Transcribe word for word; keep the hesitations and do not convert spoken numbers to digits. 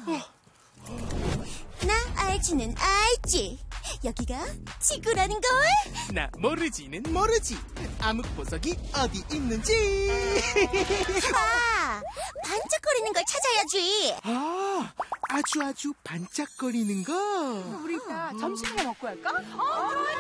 나 알지는 알지. 여기가 지구라는 걸. 나 모르지는 모르지. 암흑보석이 어디 있는지. 아, 반짝거리는 걸 찾아야지. 아, 아주 아주 반짝거리는 거. 우리 이따 점심이나 먹고 할까? 어,